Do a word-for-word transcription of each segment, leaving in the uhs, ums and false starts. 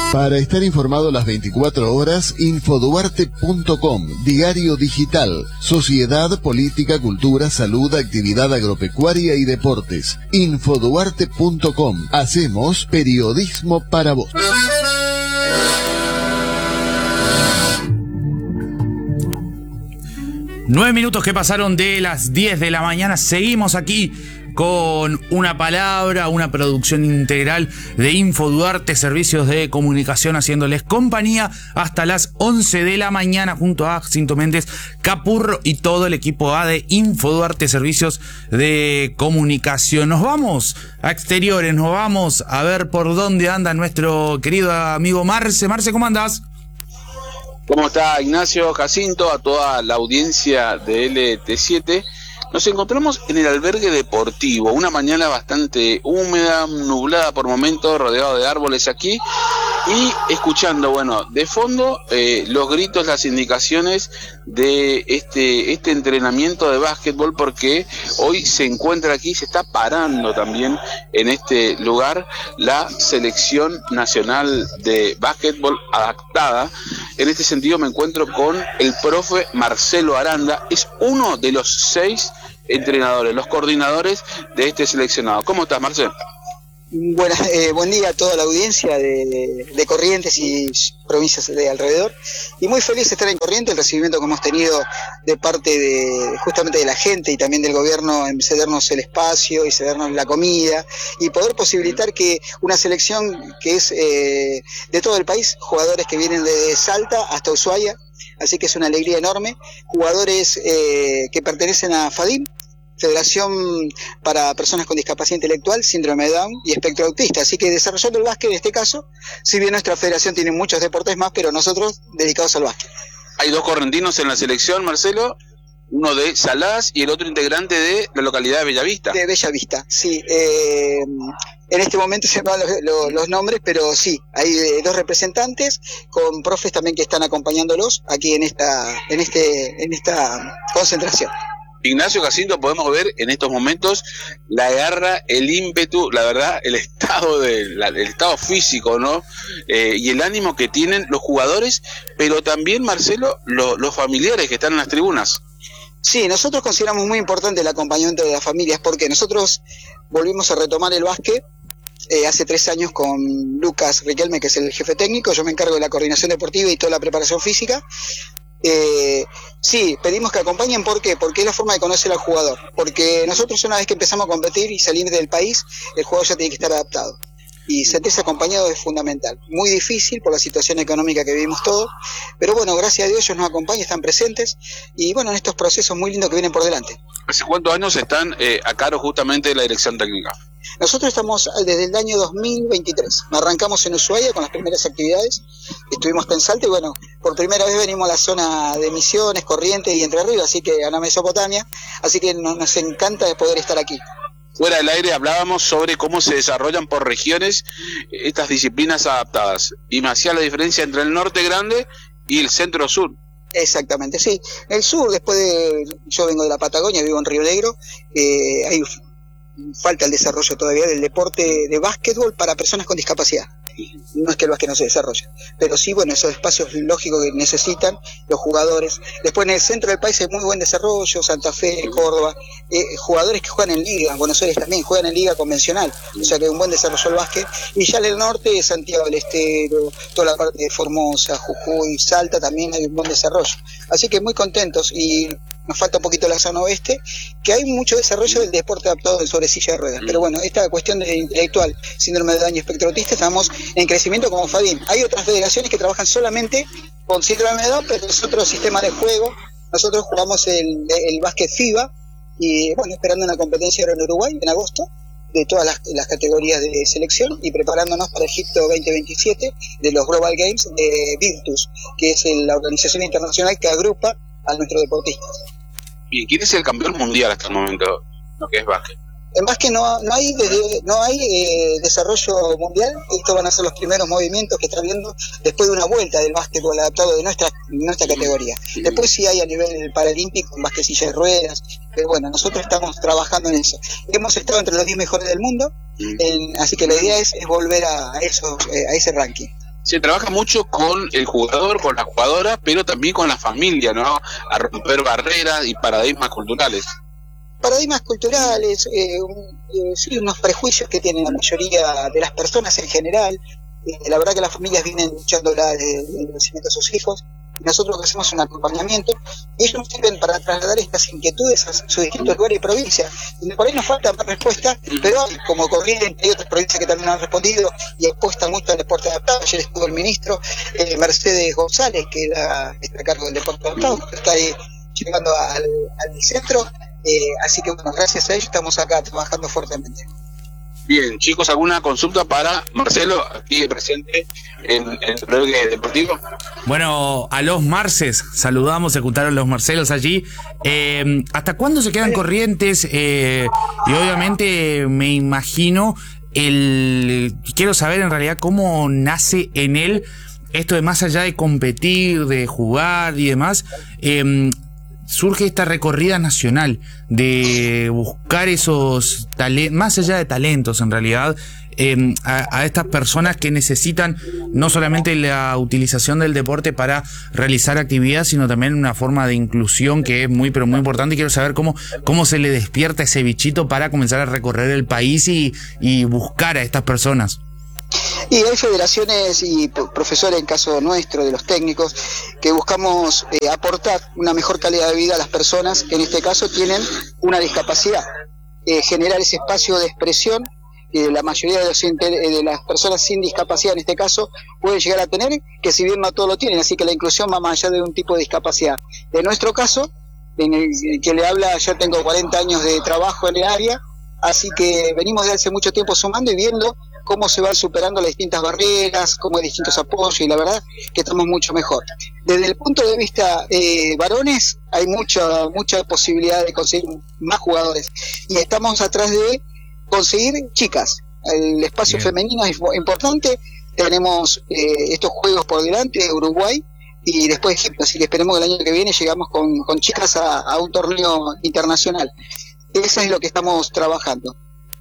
Para estar informado las veinticuatro horas, infoduarte punto com, diario digital, sociedad, política, cultura, salud, actividad agropecuaria y deportes. infoduarte punto com, hacemos periodismo para vos. Nueve minutos que pasaron de las diez de la mañana, seguimos aquí con una palabra, una producción integral de Infoduarte, servicios de comunicación, haciéndoles compañía hasta las once de la mañana junto a Jacinto Méndez Capurro y todo el equipo A de Infoduarte, servicios de comunicación. Nos vamos a exteriores, nos vamos a ver por dónde anda nuestro querido amigo Marce. Marce, ¿cómo andás? ¿Cómo está Ignacio, Jacinto, a toda la audiencia de L T siete? Nos encontramos en el albergue deportivo, una mañana bastante húmeda, nublada por momentos, rodeado de árboles aquí, y escuchando, bueno, de fondo eh, los gritos, las indicaciones de este, este entrenamiento de básquetbol, porque hoy se encuentra aquí, se está parando también en este lugar la selección nacional de básquetbol adaptada. En este sentido me encuentro con el profe Marcelo Aranda, es uno de los seis entrenadores, los coordinadores de este seleccionado. ¿Cómo estás, Marcelo? Buenas, eh, buen día a toda la audiencia de, de Corrientes y provincias de alrededor, y muy feliz de estar en Corrientes. El recibimiento que hemos tenido de parte de justamente de la gente y también del gobierno en cedernos el espacio y cedernos la comida y poder posibilitar que una selección que es eh, de todo el país, jugadores que vienen de Salta hasta Ushuaia, así que es una alegría enorme, jugadores eh, que pertenecen a FADIM, Federación para Personas con Discapacidad Intelectual, Síndrome de Down y Espectro Autista. Así que desarrollando el básquet en este caso, si bien nuestra federación tiene muchos deportes más, pero nosotros dedicados al básquet. Hay dos correntinos en la selección, Marcelo, uno de Salas y el otro integrante de la localidad de Bellavista. De Bellavista, sí. Eh, en este momento se me van los, los, los nombres, pero sí, hay eh, dos representantes con profes también que están acompañándolos aquí en esta, en este, en esta concentración. Ignacio, Jacinto, podemos ver en estos momentos la garra, el ímpetu, la verdad, el estado de, la, el estado físico, ¿no? Eh, y el ánimo que tienen los jugadores, pero también, Marcelo, lo, los familiares que están en las tribunas. Sí, nosotros consideramos muy importante el acompañamiento de las familias, porque nosotros volvimos a retomar el básquet eh, hace tres años con Lucas Riquelme, que es el jefe técnico. Yo me encargo de la coordinación deportiva y toda la preparación física. Eh, sí, pedimos que acompañen. ¿Por qué? Porque es la forma de conocer al jugador, porque nosotros una vez que empezamos a competir y salir del país, el jugador ya tiene que estar adaptado, y sentirse acompañado es fundamental. Muy difícil por la situación económica que vivimos todos, pero bueno, gracias a Dios ellos nos acompañan, están presentes, y bueno, en estos procesos muy lindos que vienen por delante. ¿Hace cuántos años están eh, a cargo justamente de la dirección técnica? Nosotros estamos desde el año dos mil veintitrés, arrancamos en Ushuaia con las primeras actividades, estuvimos en Salta y bueno, por primera vez venimos a la zona de Misiones, Corrientes y Entre Ríos, así que a la Mesopotamia, así que nos, nos encanta de poder estar aquí. Fuera del aire hablábamos sobre cómo se desarrollan por regiones estas disciplinas adaptadas, y me hacía la diferencia entre el norte grande y el centro sur. Exactamente, sí. El sur, después de... yo vengo de la Patagonia, vivo en Río Negro, eh, hay falta el desarrollo todavía del deporte de básquetbol para personas con discapacidad. No es que el básquet no se desarrolle, pero sí, bueno, esos espacios lógicos que necesitan los jugadores. Después en el centro del país hay muy buen desarrollo, Santa Fe, Córdoba, eh, jugadores que juegan en liga, Buenos Aires también juegan en liga convencional, o sea que hay un buen desarrollo del básquet. Y ya en el norte, Santiago del Estero, toda la parte de Formosa, Jujuy, Salta, también hay un buen desarrollo. Así que muy contentos, y nos falta un poquito la zona oeste, que hay mucho desarrollo del deporte adaptado sobre silla de ruedas. Pero bueno, esta cuestión de intelectual, síndrome de daño espectro autista, estamos en crecimiento como FADIM. Hay otras federaciones que trabajan solamente con síndrome de Down, pero es otro sistema de juego. Nosotros jugamos el, el básquet FIBA, y bueno, esperando una competencia ahora en Uruguay, en agosto, de todas las, las categorías de selección, y preparándonos para Egipto veinte veintisiete de los Global Games de Virtus, que es la organización internacional que agrupa a nuestros deportistas. ¿Y quién es el campeón mundial hasta el momento, lo que es básquet? En básquet no, no hay, desde, no hay eh, desarrollo mundial. Estos van a ser los primeros movimientos que están viendo después de una vuelta del básquetbol adaptado de nuestra, nuestra categoría. Después sí hay a nivel paralímpico, en básquet silla de ruedas, pero bueno, nosotros estamos trabajando en eso. Hemos estado entre los diez mejores del mundo, en, así que la idea es, es volver a, eso, eh, a ese ranking. Se trabaja mucho con el jugador, con la jugadora, pero también con la familia, ¿no? A romper barreras y paradigmas culturales. Paradigmas culturales, eh, un, eh, sí, unos prejuicios que tienen la mayoría de las personas en general. Eh, la verdad que las familias vienen luchando desde el nacimiento de sus hijos. Y nosotros lo que hacemos es un acompañamiento, y ellos nos sirven para trasladar estas inquietudes a sus distintos lugares y provincias, donde por ahí nos falta más respuesta, pero como Corrientes hay otras provincias que también han respondido y apuestan mucho al deporte adaptado. Ayer estuvo el ministro eh, Mercedes González, que la, está a cargo del deporte adaptado, que está ahí llegando al, al centro, eh, así que bueno, gracias a ellos estamos acá trabajando fuertemente. Bien, chicos, ¿alguna consulta para Marcelo, aquí presente en, en el albergue deportivo? Bueno, a los Marces, saludamos, se juntaron los Marcelos allí. Eh, ¿Hasta cuándo se quedan Corrientes? Eh, y obviamente me imagino, el quiero saber en realidad cómo nace en él esto de más allá de competir, de jugar y demás. Eh, surge esta recorrida nacional de buscar esos talentos, más allá de talentos en realidad, eh, a, a estas personas que necesitan no solamente la utilización del deporte para realizar actividades, sino también una forma de inclusión que es muy pero muy importante. Y quiero saber cómo, cómo se le despierta ese bichito para comenzar a recorrer el país y, y buscar a estas personas. Y hay federaciones y profesores, en caso nuestro, de los técnicos, que buscamos eh, aportar una mejor calidad de vida a las personas que en este caso tienen una discapacidad, eh, generar ese espacio de expresión que la mayoría de, los inter, de las personas sin discapacidad en este caso pueden llegar a tener, que si bien no todos lo tienen, así que la inclusión va más allá de un tipo de discapacidad. En nuestro caso, en el que le habla, yo tengo cuarenta años de trabajo en el área, así que venimos de hace mucho tiempo sumando y viendo cómo se van superando las distintas barreras, cómo hay distintos apoyos, y la verdad que estamos mucho mejor. Desde el punto de vista eh, varones, hay mucha mucha posibilidad de conseguir más jugadores, y estamos atrás de conseguir chicas. El espacio Bien. femenino es importante, tenemos eh, estos juegos por delante, Uruguay, y después Egipto, así que esperemos que el año que viene llegamos con, con chicas a, a un torneo internacional. Eso es lo que estamos trabajando.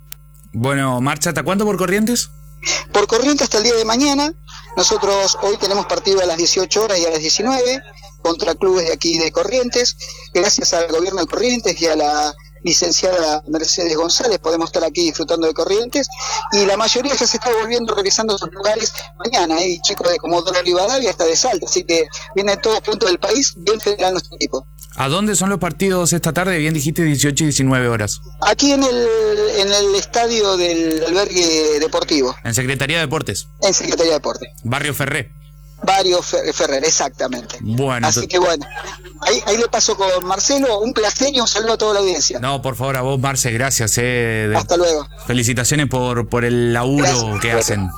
Bueno, ¿marcha hasta cuándo por Corrientes? Por Corrientes hasta el día de mañana. Nosotros hoy tenemos partido a las dieciocho horas y a las diecinueve contra clubes de aquí de Corrientes. Gracias al gobierno de Corrientes y a la licenciada Mercedes González podemos estar aquí disfrutando de Corrientes, y la mayoría ya se está volviendo, regresando a sus lugares mañana. Hay chicos de Comodoro Rivadavia hasta de Salta, así que viene de todos puntos del país, bien federal nuestro equipo. ¿A dónde son los partidos esta tarde? Bien dijiste dieciocho y diecinueve horas. Aquí en el en el estadio del albergue deportivo. En Secretaría de Deportes. En Secretaría de Deportes. Barrio Ferré. Barrio Ferrer, exactamente. Bueno. Así que bueno, ahí, ahí le paso con Marcelo, un placer y un saludo a toda la audiencia. No, por favor, a vos, Marce, gracias. Eh, de... Hasta luego. Felicitaciones por, por el laburo gracias. que hacen.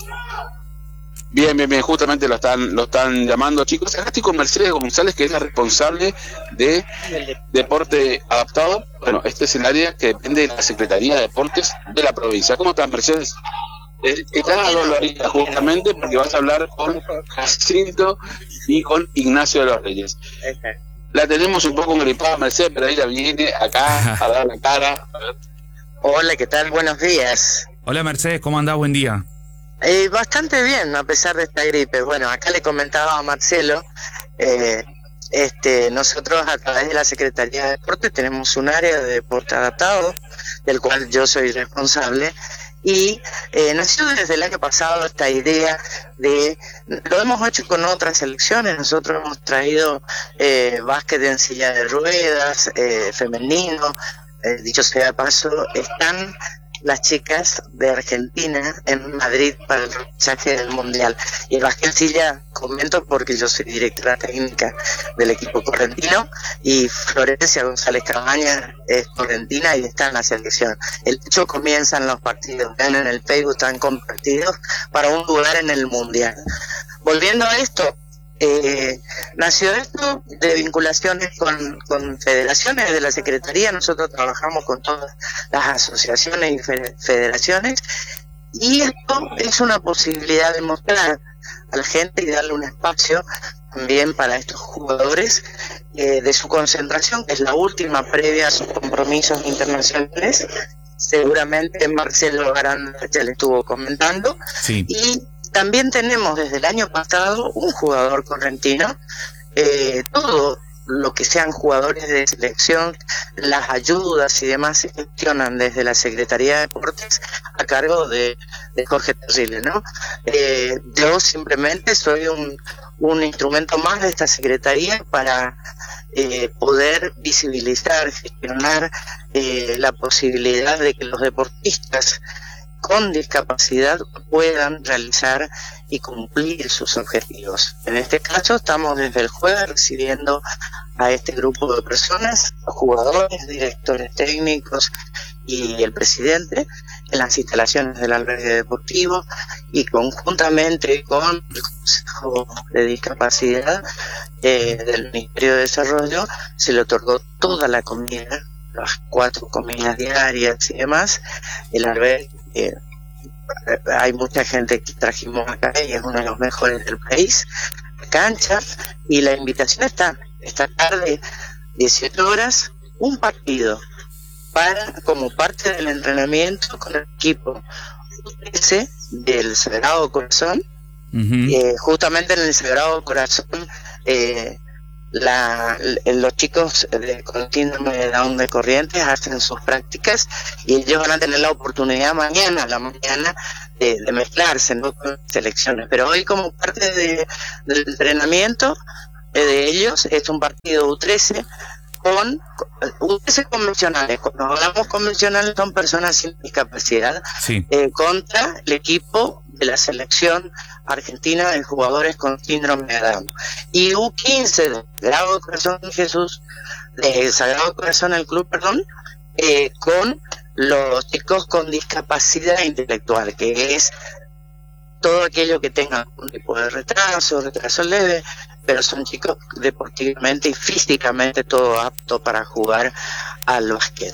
Bien, bien, bien, justamente lo están lo están llamando, chicos. Acá estoy con Mercedes González, que es la responsable de Deporte Adaptado. Bueno, este es el área que depende de la Secretaría de Deportes de la provincia. ¿Cómo estás, Mercedes? Estás a Dolorita, justamente porque vas a hablar con Jacinto y con Ignacio de los Reyes. La tenemos un poco gripada, Mercedes, pero ella viene acá a dar la cara. Hola, ¿qué tal? Buenos días. Hola, Mercedes, ¿cómo andás? Buen día. Eh, bastante bien, a pesar de esta gripe. Bueno, acá le comentaba a Marcelo, eh, este, nosotros a través de la Secretaría de Deportes tenemos un área de deporte adaptado, del cual yo soy responsable, y eh, nació desde el año pasado esta idea de, lo hemos hecho con otras selecciones, nosotros hemos traído eh, básquet en silla de ruedas, eh, femenino, eh, dicho sea de paso, están las chicas de Argentina en Madrid para el repechaje del Mundial. Y el básquet en silla comento porque yo soy directora técnica del equipo correntino, y Florencia González Cabaña es correntina y está en la selección. El hecho comienzan los partidos, vean en el Facebook, están compartidos para un lugar en el Mundial. Volviendo a esto, Eh, nació esto de vinculaciones con, con federaciones de la Secretaría. Nosotros trabajamos con todas las asociaciones y federaciones, y esto es una posibilidad de mostrar a la gente y darle un espacio también para estos jugadores eh, de su concentración, que es la última previa a sus compromisos internacionales. Seguramente Marcelo Aranda ya le estuvo comentando, sí. Y También tenemos desde el año pasado un jugador correntino, eh, todo lo que sean jugadores de selección, las ayudas y demás se gestionan desde la Secretaría de Deportes a cargo de, de Jorge Terrible, ¿no? Eh, yo simplemente soy un, un instrumento más de esta Secretaría para eh, poder visibilizar, gestionar eh, la posibilidad de que los deportistas con discapacidad puedan realizar y cumplir sus objetivos. En este caso estamos desde el jueves recibiendo a este grupo de personas, jugadores, directores técnicos y el presidente en las instalaciones del albergue deportivo, y conjuntamente con el Consejo de Discapacidad eh, del Ministerio de Desarrollo se le otorgó toda la comida, las cuatro comidas diarias y demás. El albergue Eh, hay mucha gente que trajimos acá y es uno de los mejores del país, cancha, y la invitación está esta tarde, dieciocho horas, un partido para como parte del entrenamiento con el equipo U trece del Sagrado Corazón. Uh-huh. eh, justamente en el Sagrado Corazón eh, La, los chicos de, con síndrome de Down de Corrientes hacen sus prácticas y ellos van a tener la oportunidad mañana a la mañana de, de mezclarse, ¿no?, con selecciones, pero hoy como parte de, del entrenamiento eh, de ellos es un partido U trece con U trece convencionales. Cuando hablamos convencionales son personas sin discapacidad, sí. eh, contra el equipo de la selección argentina de jugadores con síndrome de Down, y U quince del Sagrado Corazón de Jesús, de Sagrado Corazón el club, perdón, eh, con los chicos con discapacidad intelectual, que es todo aquello que tenga un tipo de retraso, retraso leve, pero son chicos deportivamente y físicamente todo apto para jugar al básquet.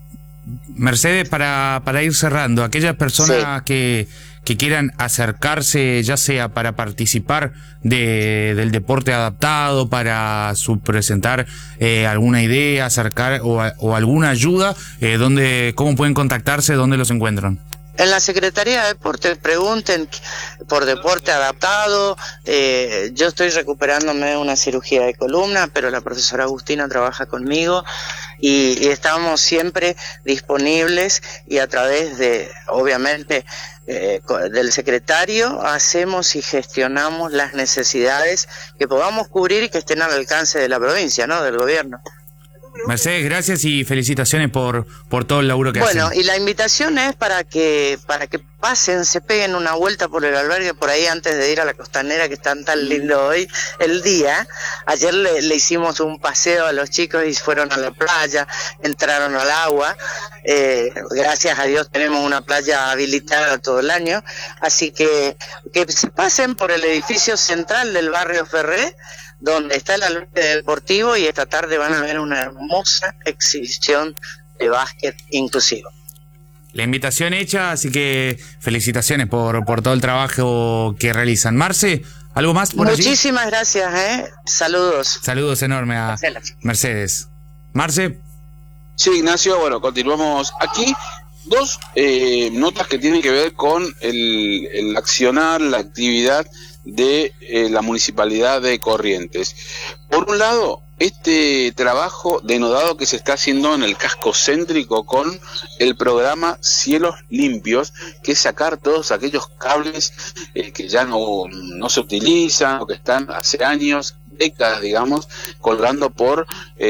Mercedes, para, para ir cerrando, aquellas personas sí. que, que quieran acercarse, ya sea para participar de, del deporte adaptado, para su presentar eh, alguna idea, acercar o, o alguna ayuda, eh, ¿dónde, cómo pueden contactarse, dónde los encuentran? En la Secretaría de Deporte pregunten por deporte adaptado. Eh, yo estoy recuperándome de una cirugía de columna, pero la profesora Agustina trabaja conmigo y, y estamos siempre disponibles, y a través de, obviamente, eh, del secretario hacemos y gestionamos las necesidades que podamos cubrir y que estén al alcance de la provincia, ¿no?, del gobierno. Mercedes, gracias y felicitaciones por, por todo el laburo que bueno, hacen. Bueno, y la invitación es para que para que pasen, se peguen una vuelta por el albergue por ahí antes de ir a la Costanera, que están tan lindo hoy el día. Ayer le, le hicimos un paseo a los chicos y fueron a la playa, entraron al agua. Eh, gracias a Dios tenemos una playa habilitada todo el año, así que que se pasen por el edificio central del barrio Ferré, donde está el albergue deportivo, y esta tarde van a ver una hermosa exhibición de básquet inclusivo. La invitación hecha, así que felicitaciones por, por todo el trabajo que realizan. Marce, ¿algo más por allí? Muchísimas gracias, ¿eh? Saludos. Saludos enormes a Marcela. Mercedes. Marce. Sí, Ignacio, bueno, continuamos aquí. Dos eh, notas que tienen que ver con el, el accionar, la actividad de eh, la Municipalidad de Corrientes. Por un lado, este trabajo denodado que se está haciendo en el casco céntrico con el programa Cielos Limpios, que es sacar todos aquellos cables eh, que ya no, no se utilizan o que están hace años, décadas, digamos, colgando por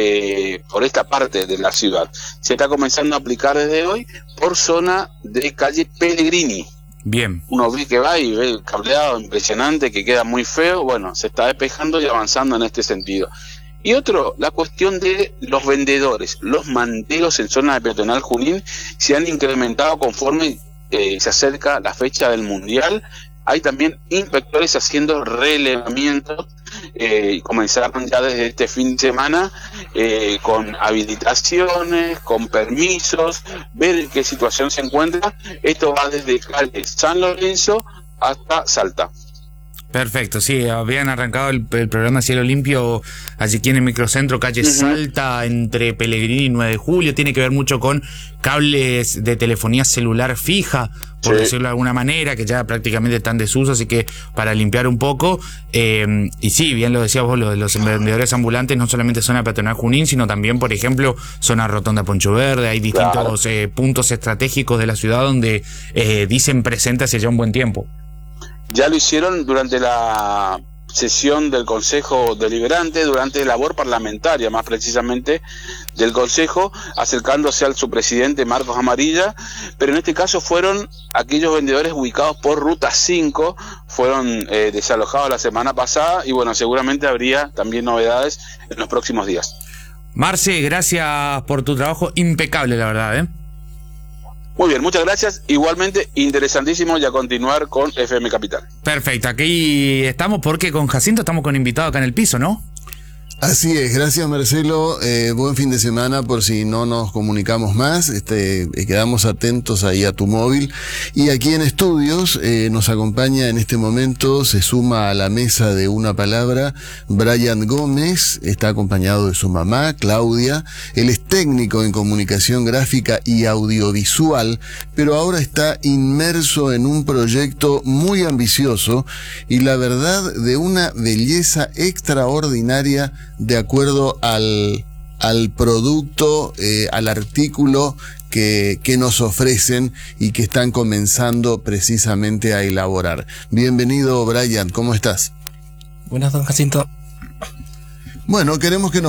eh, por esta parte de la ciudad. Se está comenzando a aplicar desde hoy por zona de calle Pellegrini. Bien. Uno ve que va y ve el cableado impresionante que queda muy feo. Bueno, se está despejando y avanzando en este sentido. Y otro, la cuestión de los vendedores. Los manteros en zona de Peatonal Junín se han incrementado conforme eh, se acerca la fecha del Mundial. Hay también inspectores haciendo relevamientos. Eh, comenzaron ya desde este fin de semana eh, con habilitaciones, con permisos, ver en qué situación se encuentra. Esto va desde calle San Lorenzo hasta Salta. Perfecto, sí, habían arrancado el, el programa Cielo Limpio allí aquí en el microcentro, calle uh-huh. Salta, entre Pellegrini y nueve de julio. Tiene que ver mucho con cables de telefonía celular fija, por sí. decirlo de alguna manera, que ya prácticamente están en desuso, así que para limpiar un poco. Eh, y sí, bien lo decías vos, lo de los vendedores ambulantes, no solamente zona peatonal Junín, sino también, por ejemplo, zona Rotonda Poncho Verde. Hay distintos claro. eh, puntos estratégicos de la ciudad donde eh, dicen presente hace ya un buen tiempo. Ya lo hicieron durante la sesión del Consejo Deliberante, durante la labor parlamentaria, más precisamente, del Consejo, acercándose al su presidente Marcos Amarilla, pero en este caso fueron aquellos vendedores ubicados por Ruta cinco, fueron eh, desalojados la semana pasada, y bueno, seguramente habría también novedades en los próximos días. Marce, gracias por tu trabajo impecable, la verdad, ¿eh? Muy bien, muchas gracias. Igualmente, interesantísimo ya continuar con F M Capital. Perfecto, aquí estamos porque con Jacinto estamos con invitado acá en el piso, ¿no? Así es, gracias Marcelo, eh, buen fin de semana por si no nos comunicamos más, este, eh, quedamos atentos ahí a tu móvil. Y aquí en estudios eh, nos acompaña en este momento, se suma a la mesa de Una Palabra, Brian Gómez, está acompañado de su mamá, Claudia. Él es técnico en comunicación gráfica y audiovisual, pero ahora está inmerso en un proyecto muy ambicioso y la verdad de una belleza extraordinaria de acuerdo al, al producto, eh, al artículo que, que nos ofrecen y que están comenzando precisamente a elaborar. Bienvenido, Brian, ¿cómo estás? Buenas, don Jacinto. Bueno, queremos que nos